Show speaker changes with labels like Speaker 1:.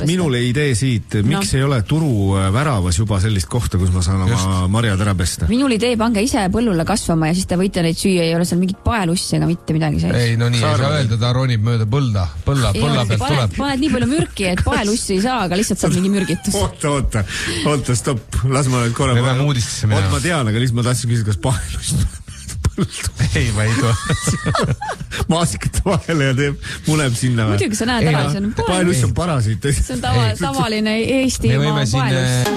Speaker 1: minule idee siit, miks ei ole turu väravas juba sellist kohta, kus ma saan oma marjad ära pesta?
Speaker 2: Minul idee, pange ise põllule kasvama ja siis te võite neid süüa, ei ole seal mingit paelussi ega mitte midagi sees.
Speaker 3: Ei, no nii, ei saa öelda, ta ronib mööda põlla pealt tuleb.
Speaker 2: Paned nii palju mürki, et paelussi ei saa, aga lihtsalt saab mingi mürgitus.
Speaker 1: Oota, stopp, las ma nüüd korra.
Speaker 3: Me peame uudistesse minema.
Speaker 1: Ma tean, aga lihtsalt ma tahtsin küsida, kas paelust
Speaker 3: ei, ma ei tule.
Speaker 1: Maasikate vahele ja muneb sinna.
Speaker 2: Muidugi sa näed ära, see on
Speaker 1: paelus on parasiit.
Speaker 2: See on tavaline Eestimaa paelus.